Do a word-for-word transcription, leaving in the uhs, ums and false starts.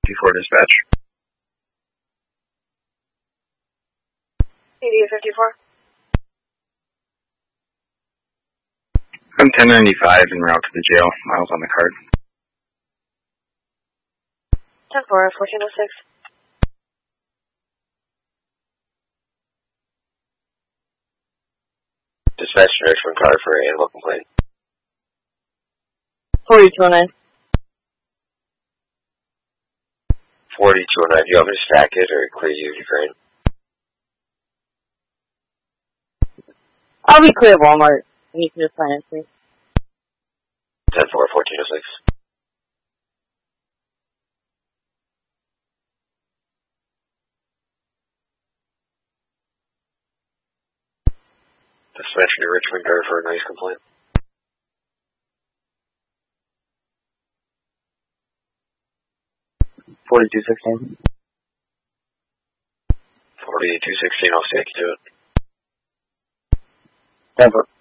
fifty-four dispatch. P D A fifty-four. I'm ten ninety-five en route to the jail. Miles on the card. ten four, fourteen oh six. Dispatch to Richmond car for animal complaint. forty-two oh nine. forty-two oh nine, do you want me to stack it or clear you, Ukraine? I'll be clear at Walmart. And you can just finance me. ten four, fourteen oh six. Dispatch to Richmond car for a noise complaint. forty-two sixteen. forty-two sixteen, I'll stack you to it. ten four.